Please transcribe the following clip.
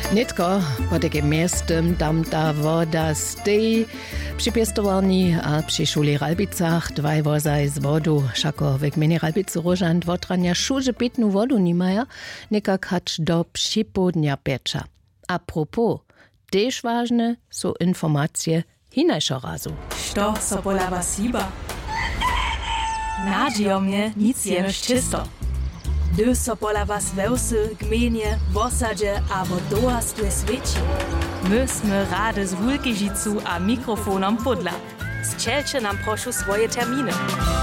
Nitko po takim miestem tam ta woda stoi. Przy piestowani a przy szuli Ralbicach dwaj wozaj z wodu, szako w gminie Ralbicu Rożan dwotrania szurze pitnu wodu nimaja, nekak hacz do przypodnia piecza. A propos, też ważne są informacje hinajszego razu. Što so pola was siba? Nadzijo mnie nic jenoś czysto. Gdy so pola was wełsy, gminie, w osadzie albo dołastwie świeci. My sme rady z Wulkižicu a mikrofonom podla. Zčelcie nam prošu swoje terminy.